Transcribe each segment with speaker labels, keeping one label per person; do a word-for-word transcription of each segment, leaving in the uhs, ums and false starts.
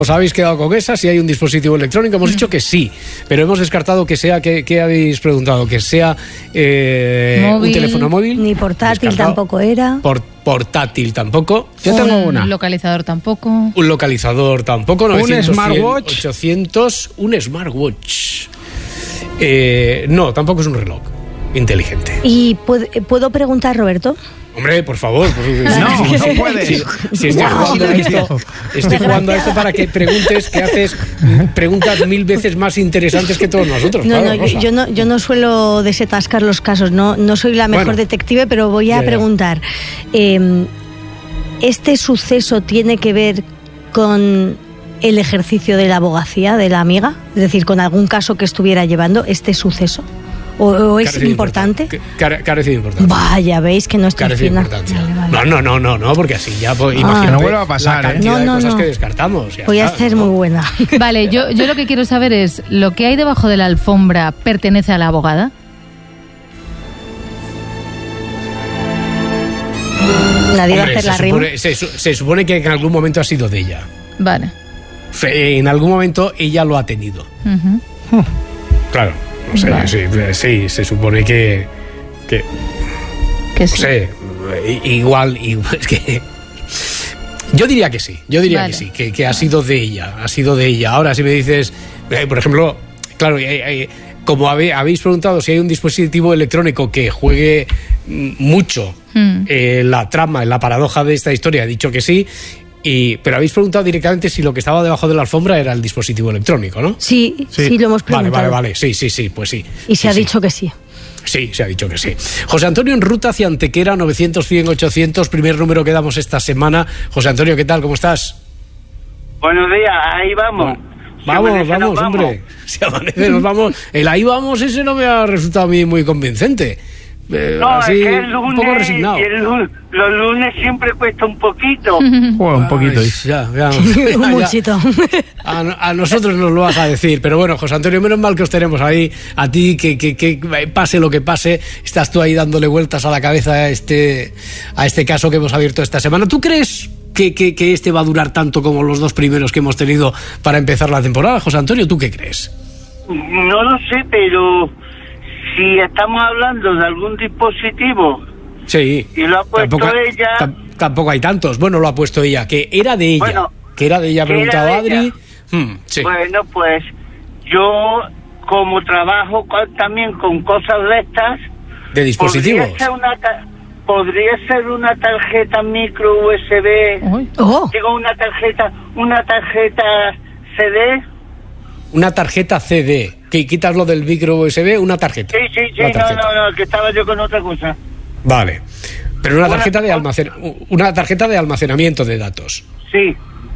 Speaker 1: ¿Os habéis quedado con esa? Si hay un dispositivo electrónico, hemos dicho que sí, pero hemos descartado que sea, ¿qué, qué habéis preguntado? Que sea eh, un teléfono móvil.
Speaker 2: Ni portátil descartado. Tampoco era.
Speaker 1: Por, portátil tampoco.
Speaker 3: Yo tengo una. Un localizador tampoco.
Speaker 1: Un localizador tampoco.
Speaker 4: Un smartwatch.
Speaker 1: ochocientos, un smartwatch. Eh, no, tampoco es un reloj inteligente.
Speaker 2: ¿Y puedo, puedo preguntar, Roberto?
Speaker 1: Hombre, por favor. Por...
Speaker 4: No, no, no puedes.
Speaker 1: Si, si estoy wow. jugando a esto, estoy jugando a esto para que preguntes, que haces preguntas mil veces más interesantes que todos nosotros.
Speaker 2: No,
Speaker 1: claro,
Speaker 2: no, yo, yo no, yo no suelo desatascar los casos. No, no soy la mejor bueno, detective, pero voy a ya, preguntar. Ya. Eh, ¿Este suceso tiene que ver con el ejercicio de la abogacía de la amiga? Es decir, con algún caso que estuviera llevando este suceso. ¿O, o es
Speaker 1: carece
Speaker 2: importante?
Speaker 1: Care, carece de importancia.
Speaker 2: Vaya, veis que no estoy
Speaker 1: carece
Speaker 2: fina.
Speaker 1: de importancia. Vale, vale. No, no, no, no, no, porque así ya pues,
Speaker 2: ah,
Speaker 1: imagínate
Speaker 4: no vuelva a pasar,
Speaker 1: la cantidad
Speaker 2: ¿eh? no, no,
Speaker 1: de cosas
Speaker 2: no.
Speaker 1: que descartamos.
Speaker 2: Voy
Speaker 1: está,
Speaker 2: a ser
Speaker 1: ¿no?
Speaker 2: muy buena.
Speaker 3: Vale, yo, yo lo que quiero saber es, ¿lo que hay debajo de la alfombra pertenece a la abogada?
Speaker 2: Nadie va a hacer la rima.
Speaker 1: Supone, se, se supone que en algún momento ha sido de ella.
Speaker 3: Vale.
Speaker 1: En algún momento ella lo ha tenido.
Speaker 3: Uh-huh.
Speaker 1: Claro. No sé, vale. sí, sí, se supone que... Que,
Speaker 3: que sí.
Speaker 1: No sé, igual, igual es que... Yo diría que sí, yo diría vale. que sí, que, que ha sido de ella, ha sido de ella. Ahora, si me dices, eh, por ejemplo, claro, eh, eh, como habe, habéis preguntado si hay un dispositivo electrónico que juegue mucho mm. eh, la trama, la paradoja de esta historia, he dicho que sí. Y, pero habéis preguntado directamente si lo que estaba debajo de la alfombra era el dispositivo electrónico, ¿no?
Speaker 2: Sí, sí, sí lo hemos preguntado.
Speaker 1: Vale, vale, vale, sí, sí, sí, pues sí.
Speaker 2: Y se
Speaker 1: sí,
Speaker 2: ha
Speaker 1: sí.
Speaker 2: dicho que sí.
Speaker 1: Sí, se ha dicho que sí. José Antonio en ruta hacia Antequera, novecientos, cien, ochocientos, primer número que damos esta semana. José Antonio, ¿qué tal? ¿Cómo estás?
Speaker 5: Buenos días, ahí vamos.
Speaker 1: Si vamos, vamos, hombre. Vamos. Si amanece, nos vamos. El ahí vamos, ese no me ha resultado a mí muy convincente. Eh,
Speaker 5: no,
Speaker 1: así,
Speaker 5: es que el lunes,
Speaker 1: un poco resignado.
Speaker 5: Y el lunes, los lunes siempre cuesta un poquito.
Speaker 4: Bueno, un poquito.
Speaker 1: Ay, ya, ya,
Speaker 2: ya, un muchito.
Speaker 1: A, a nosotros nos lo vas a decir, pero bueno, José Antonio, menos mal que os tenemos ahí, a ti, que, que, que pase lo que pase, estás tú ahí dándole vueltas a la cabeza a este, a este caso que hemos abierto esta semana. ¿Tú crees que, que, que este va a durar tanto como los dos primeros que hemos tenido para empezar la temporada? José Antonio, ¿tú qué crees?
Speaker 5: No lo sé, pero... si estamos hablando de algún dispositivo
Speaker 1: sí,
Speaker 5: y lo ha puesto
Speaker 1: tampoco,
Speaker 5: ella...
Speaker 1: T- tampoco hay tantos. Bueno, lo ha puesto ella, que era de ella.
Speaker 5: Bueno,
Speaker 1: que era de ella, ha preguntado
Speaker 5: de
Speaker 1: Adri.
Speaker 5: Ella.
Speaker 1: Hmm, sí.
Speaker 5: Bueno, pues yo, como trabajo con, también con cosas de estas...
Speaker 1: ¿De dispositivos?
Speaker 5: Podría ser una, ta- podría ser una tarjeta micro U S B.
Speaker 2: Oh.
Speaker 5: Digo, una tarjeta, una tarjeta C D.
Speaker 1: Una tarjeta C D. Que quitas lo del micro U S B, una tarjeta.
Speaker 5: Sí, sí, sí, no, no, no, que estaba yo con otra cosa.
Speaker 1: Vale. Pero una tarjeta
Speaker 5: una,
Speaker 1: de almacen, una tarjeta de almacenamiento de datos.
Speaker 5: Sí.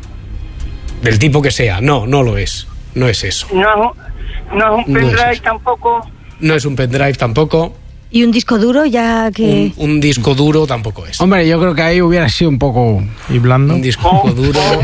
Speaker 1: Del tipo que sea. No, no lo es. No es eso.
Speaker 5: No, no es un pendrive
Speaker 1: no es
Speaker 5: tampoco.
Speaker 1: No es un pendrive tampoco.
Speaker 2: ¿Y un disco duro ya que...?
Speaker 1: Un, un disco duro tampoco es.
Speaker 4: Hombre, yo creo que ahí hubiera sido un poco y blando.
Speaker 1: Un disco
Speaker 5: oh,
Speaker 1: duro.
Speaker 5: Oh.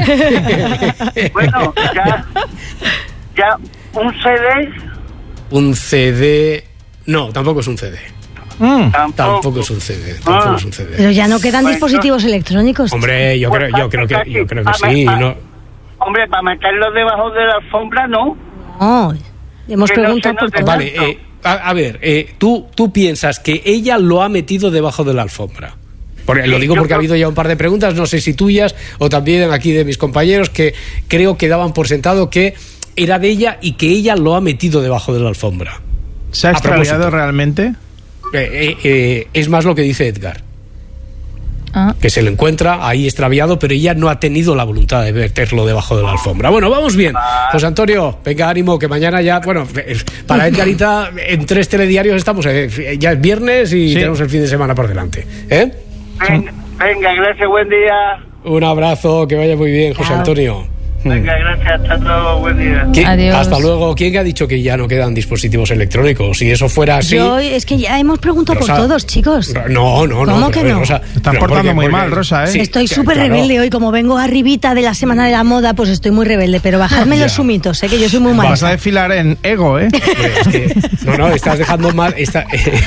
Speaker 5: Bueno, ya... Ya, un C D.
Speaker 1: Un C D. No, tampoco es un C D.
Speaker 4: Mm.
Speaker 5: Tampoco.
Speaker 1: Tampoco es un C D. Tampoco
Speaker 5: Ah.
Speaker 1: es un C D.
Speaker 2: Pero ya no quedan
Speaker 5: Pues
Speaker 2: dispositivos
Speaker 5: no.
Speaker 2: electrónicos.
Speaker 1: Hombre, yo
Speaker 5: Pues
Speaker 1: creo, yo creo que,
Speaker 5: casi,
Speaker 1: yo creo que
Speaker 5: casi.
Speaker 1: sí.
Speaker 5: Pa-
Speaker 1: No.
Speaker 5: Hombre, para meterlos debajo de la alfombra, no.
Speaker 2: No, hemos
Speaker 5: Que no
Speaker 2: preguntado
Speaker 5: se
Speaker 2: por
Speaker 5: note
Speaker 2: todo.
Speaker 1: Vale, eh, a, a ver, eh, tú, tú piensas que ella lo ha metido debajo de la alfombra. Por, lo digo
Speaker 5: yo
Speaker 1: porque
Speaker 5: creo...
Speaker 1: ha habido ya un par de preguntas, no sé si tuyas o también aquí de mis compañeros, que creo que daban por sentado que era de ella y que ella lo ha metido debajo de la alfombra.
Speaker 4: ¿Se ha
Speaker 1: A
Speaker 4: extraviado
Speaker 1: propósito.
Speaker 4: realmente?
Speaker 1: Eh, eh, eh, es más lo que dice Edgar.
Speaker 3: Ah.
Speaker 1: Que se lo encuentra ahí extraviado, pero ella no ha tenido la voluntad de meterlo debajo de la alfombra. Bueno, vamos bien. José Antonio, venga, ánimo, que mañana ya, bueno, para Edgarita, en tres telediarios estamos, eh, ya es viernes y
Speaker 4: sí.
Speaker 1: tenemos el fin de semana por delante. ¿Eh?
Speaker 5: Venga, venga, gracias, buen día.
Speaker 1: Un abrazo, que vaya muy bien, José
Speaker 2: Chao.
Speaker 1: Antonio.
Speaker 5: Venga, gracias, hasta luego, buen día.
Speaker 1: ¿Quién-
Speaker 3: Adiós.
Speaker 1: Hasta luego. ¿Quién ha dicho que ya no quedan dispositivos electrónicos? Si eso fuera así...
Speaker 2: Yo, es que ya hemos preguntado
Speaker 1: Rosa,
Speaker 2: por todos, chicos.
Speaker 1: No, no, no.
Speaker 2: ¿Cómo
Speaker 1: pero
Speaker 2: que
Speaker 1: a ver,
Speaker 2: no?
Speaker 1: Rosa,
Speaker 4: Te estás
Speaker 1: pero
Speaker 4: portando
Speaker 1: porque-
Speaker 4: muy
Speaker 1: porque-
Speaker 4: mal, Rosa, ¿eh?
Speaker 1: Sí,
Speaker 2: Estoy
Speaker 1: que-
Speaker 2: súper
Speaker 1: claro.
Speaker 2: rebelde hoy, como vengo arribita de la Semana de la Moda, pues estoy muy rebelde, pero bajadme
Speaker 1: Ya.
Speaker 2: los sumitos, ¿eh? Que yo soy muy
Speaker 4: Vas a
Speaker 2: mala.
Speaker 4: desfilar en ego, ¿eh?
Speaker 1: Hombre, es que- no, no, estás dejando mal está,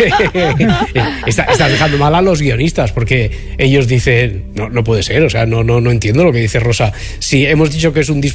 Speaker 1: está- estás dejando mal a los guionistas, porque ellos dicen, no, no puede ser, o sea, no, no, no entiendo lo que dice Rosa. Si hemos dicho que es un dispositivo